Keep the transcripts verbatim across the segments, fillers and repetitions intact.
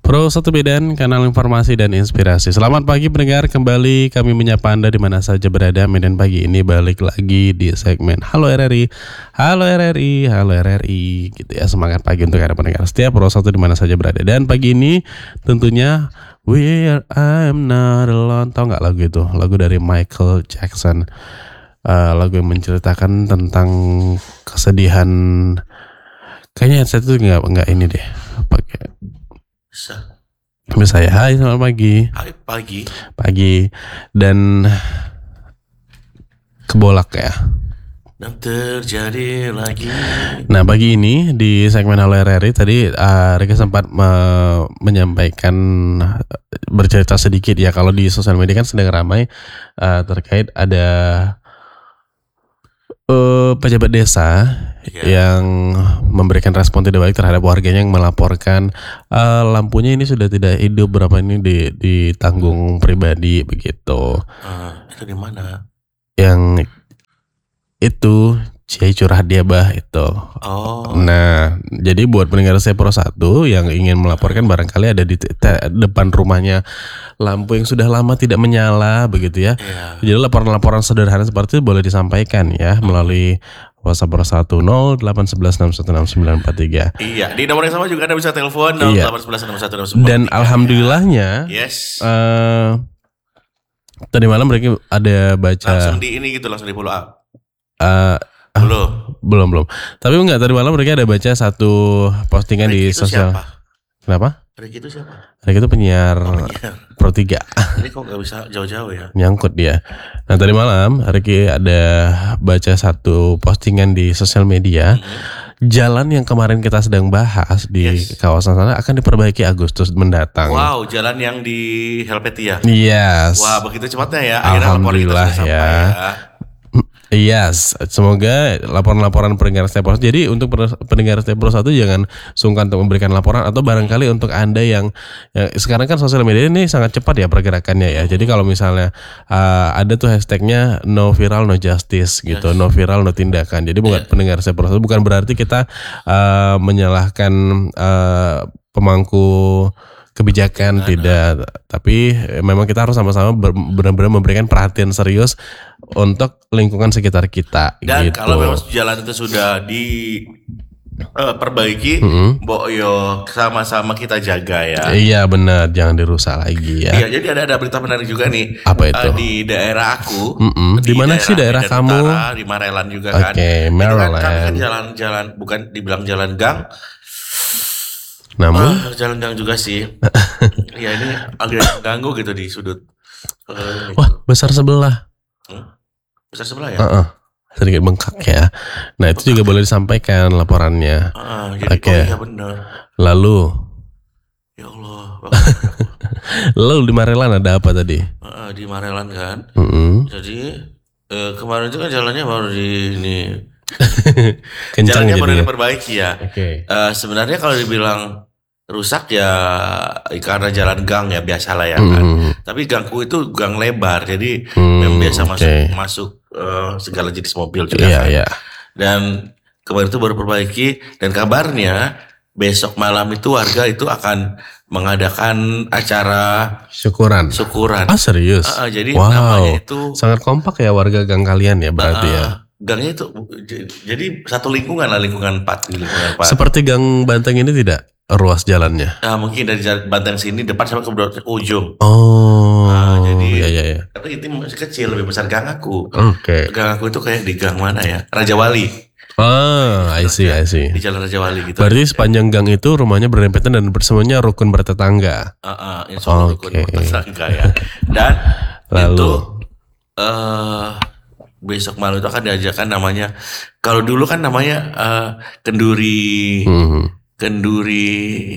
Pro satu Medan, kanal informasi dan inspirasi. Selamat pagi pendengar, kembali kami menyapa Anda di mana saja berada. Medan pagi ini balik lagi di segmen Halo R R I, Halo R R I, Halo R R I, gitu ya. Semangat pagi untuk Anda pendengar setiap Pro satu di mana saja berada. Dan pagi ini tentunya Where I'm Not Alone. Tahu nggak lagu itu? Lagu dari Michael Jackson. Uh, lagu yang menceritakan tentang kesedihan. Kayaknya saya tuh nggak nggak ini deh. Pakai. Bisa. Bisa ya. Hai, selamat pagi. Hai pagi. Pagi dan kebolak ya. Dan terjadi lagi. Nah, pagi ini di segmen Halo R R I tadi uh, Rika sempat me- menyampaikan bercerita sedikit ya kalau di sosial media kan sedang ramai uh, terkait ada uh, pejabat desa yeah. yang memberikan respon tidak baik terhadap warganya yang melaporkan uh, lampunya ini sudah tidak hidup, berapa ini di ditanggung pribadi begitu. Uh, itu di mana? Yang itu Ciai Curhat dia bah itu. Oh. Nah, jadi buat pendengar saya Pro satu yang ingin melaporkan barangkali ada di te- depan rumahnya lampu yang sudah lama tidak menyala begitu ya. Yeah. Jadi laporan-laporan sederhana seperti itu boleh disampaikan ya melalui WhatsApp Pro satu nol delapan satu satu enam satu enam sembilan empat tiga. Iya, di nomor yang sama juga Anda bisa telepon nol delapan satu satu enam satu enam sembilan empat tiga. Dan alhamdulillahnya yes. Uh, tadi malam mereka ada baca langsung di ini gitu, langsung di follow up. Uh, belum belum belum tapi enggak, tadi malam mereka ada baca satu postingan Ricky di sosial. Siapa? Kenapa? Ricky itu siapa? Ricky itu penyiar, oh, penyiar. Pro tiga. Ini kok gak bisa jauh-jauh ya? Nyangkut dia. Nah tadi malam Ricky ada baca satu postingan di sosial media. Mm-hmm. Jalan yang kemarin kita sedang bahas di yes. kawasan sana akan diperbaiki Agustus mendatang. Wow, jalan yang di Helvetia. Yes. Wah, begitu cepatnya ya. Alhamdulillah ya. ya. Yes, semoga laporan-laporan pendengar Step Pro. Jadi untuk pendengar Step Pro satu jangan sungkan untuk memberikan laporan, atau barangkali untuk Anda yang, yang sekarang kan sosial media ini sangat cepat ya pergerakannya ya. Jadi kalau misalnya uh, ada tuh hashtagnya no viral no justice gitu, yes. no viral no tindakan. Jadi bukan yeah. pendengar Step Pro satu bukan berarti kita uh, menyalahkan uh, pemangku kebijakan, nah, tidak, nah. tapi memang kita harus sama-sama benar-benar memberikan perhatian serius untuk lingkungan sekitar kita. Dan gitu. Kalau memang jalan itu sudah di uh, perbaiki, mm-hmm. Mbok yo sama-sama kita jaga ya. Iya benar, jangan dirusak lagi ya. Iya, jadi ada ada berita menarik juga nih. Apa itu? Uh, di daerah aku. Mm-hmm. Di, di mana sih daerah kamu? Utara, di Maryland juga kan. Oke, okay, Maryland. Kan, kan jalan-jalan, bukan dibilang jalan gang. Namun ah, jalan gang juga sih. Ya ini agak ganggu gitu di sudut. Uh, Wah gitu. Besar sebelah. Hmm? Besar sebelah ya. Uh-uh. Sedikit bengkak ya. Nah itu bengkak. Juga boleh disampaikan laporannya. Uh, jadi Oke. Okay. Oh iya benar. Lalu. Ya Allah. Lalu di Maryland ada apa tadi? Uh, di Maryland kan. Uh-uh. Jadi uh, kemarin itu kan jalannya baru di ini. Kencang jalannya baru jadinya. diperbaiki ya. Okay. Uh, sebenarnya kalau dibilang rusak ya karena jalan gang ya biasalah ya mm. kan. Tapi gangku itu gang lebar, jadi mm, memang biasa okay. masuk masuk uh, segala jenis mobil juga yeah, kan. Yeah. Dan kemarin itu baru perbaiki, dan kabarnya besok malam itu warga itu akan mengadakan acara syukuran. Syukuran. Ah serius? Uh, uh, jadi wow. namanya itu sangat kompak ya warga gang kalian ya berarti uh, uh, ya. Gangnya itu jadi satu lingkungan lah, lingkungan empat, lingkungan empat. Seperti gang Banteng ini tidak ruas jalannya? Nah, mungkin dari Banteng sini depan sampai ke ujung. Oh. Nah, jadi ya ya ya. Tapi itu masih kecil, lebih besar gang aku. Oke. Okay. Gang aku itu kayak di gang mana ya? Raja Wali. Ah, I see, I see. Di Jalan Raja Wali gitu. Berarti sepanjang gang itu rumahnya berdempetan dan semuanya rukun bertetangga. Heeh, uh, uh, insya Allah okay. rukun bertetangga ya. Dan lalu itu uh, besok malam itu akan diajarkan namanya, kalau dulu kan namanya uh, kenduri, hmm. kenduri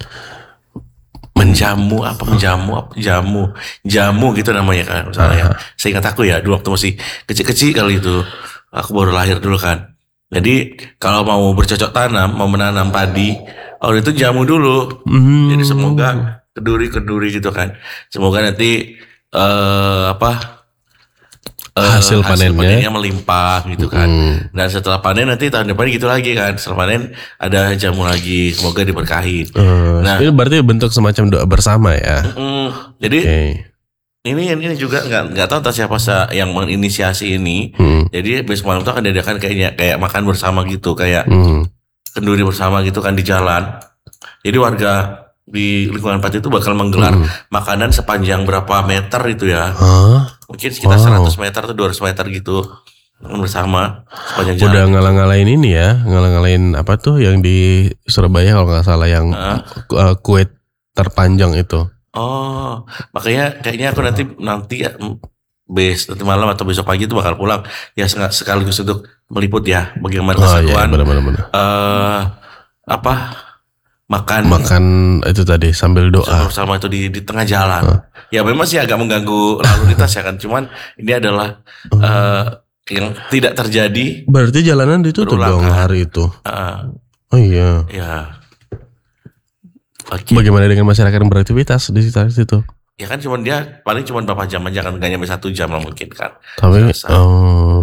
menjamu apa menjamu apa jamu jamu gitu namanya kan misalnya. Uh-huh. Saya ingat aku ya dulu waktu masih kecil-kecil kali itu, aku baru lahir dulu kan. Jadi kalau mau bercocok tanam, mau menanam padi, oh itu jamu dulu. Hmm. Jadi semoga kenduri-kenduri gitu kan. Semoga nanti uh, apa uh, hasil, hasil panennya. panennya melimpah gitu kan. Hmm. Dan setelah panen nanti tahun depan gitu lagi kan. Setelah panen ada jamu lagi, semoga diberkahi. Uh, nah, ini berarti bentuk semacam doa bersama ya. Uh, jadi okay. ini ini juga nggak nggak tahu entah siapa yang menginisiasi ini. Hmm. Jadi besok malam itu akan diadakan kayaknya kayak makan bersama gitu, kayak hmm. kenduri bersama gitu kan di jalan. Jadi warga di lingkungan Pati itu bakal menggelar hmm. makanan sepanjang berapa meter itu ya. Huh? Mungkin sekitar wow. seratus meter atau dua ratus meter gitu bersama sepanjang jalan. Udah ngalang-ngalain ini ya, ngalang-ngalain apa tuh yang di Surabaya kalau nggak salah yang huh? uh, kue terpanjang itu. Oh, makanya kayaknya aku nanti nanti ya, bes nanti malam atau besok pagi itu bakal pulang ya sekaligus untuk meliput ya bagaimana kesatuan. Oh, iya, benar-benar. Uh, apa? makan makan itu tadi sambil doa bersama itu di di tengah jalan. Huh? Ya memang sih agak mengganggu lalu lintas ya kan, cuman ini adalah uh. Uh, yang tidak terjadi. Berarti jalanan ditutup dong hari itu. Uh, oh iya. Ya. Okay. Bagaimana dengan masyarakat yang beraktivitas di situ? Ya kan cuman dia paling cuma berapa jam aja kan, nggak nyampe satu jam lah mungkin kan. Tapi oh